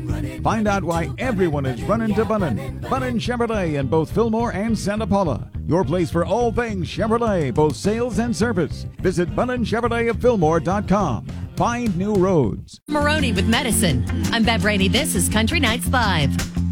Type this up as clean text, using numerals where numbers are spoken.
Find out why everyone is running to Bunnin. Bunnin Chevrolet in both Fillmore and Santa Paula. Your place for all things Chevrolet, both sales and service. Visit BunninChevrolet of Find new roads. Maroney with medicine. I'm Bev Rainey. This is Country Nights Live.